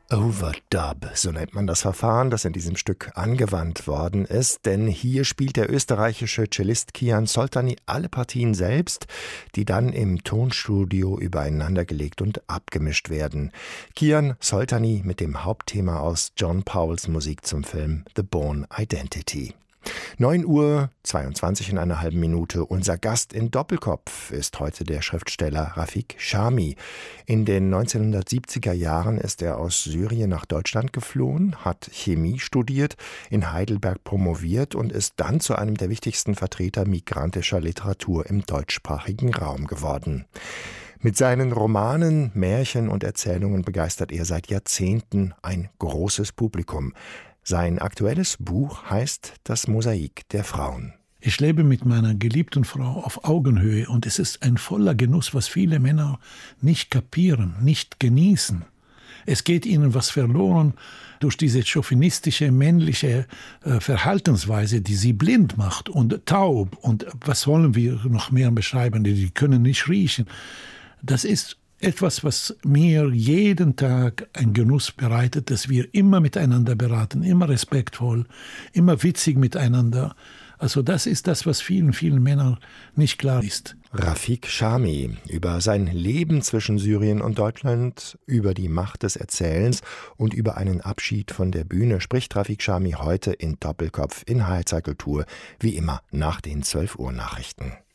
Overdub, so nennt man das Verfahren, das in diesem Stück angewandt worden ist, denn hier spielt der österreichische Cellist Kian Soltani alle Partien selbst, die dann im Tonstudio übereinandergelegt und abgemischt werden. Kian Soltani mit dem Hauptthema aus John Powells Musik zum Film The Bourne Identity. 9:22 in einer halben Minute. Unser Gast in Doppelkopf ist heute der Schriftsteller Rafik Chami. In den 1970er Jahren ist er aus Syrien nach Deutschland geflohen, hat Chemie studiert, in Heidelberg promoviert und ist dann zu einem der wichtigsten Vertreter migrantischer Literatur im deutschsprachigen Raum geworden. Mit seinen Romanen, Märchen und Erzählungen begeistert er seit Jahrzehnten ein großes Publikum. Sein aktuelles Buch heißt »Das Mosaik der Frauen«. Ich lebe mit meiner geliebten Frau auf Augenhöhe und es ist ein voller Genuss, was viele Männer nicht kapieren, nicht genießen. Es geht ihnen was verloren durch diese chauvinistische, männliche Verhaltensweise, die sie blind macht und taub. Und was wollen wir noch mehr beschreiben? Die können nicht riechen. Das ist etwas, was mir jeden Tag einen Genuss bereitet, dass wir immer miteinander beraten, immer respektvoll, immer witzig miteinander. Also das ist das, was vielen, vielen Männern nicht klar ist. Rafik Chami über sein Leben zwischen Syrien und Deutschland, über die Macht des Erzählens und über einen Abschied von der Bühne spricht Rafik Chami heute in Doppelkopf in HR2 Kultur, wie immer nach den 12 Uhr Nachrichten.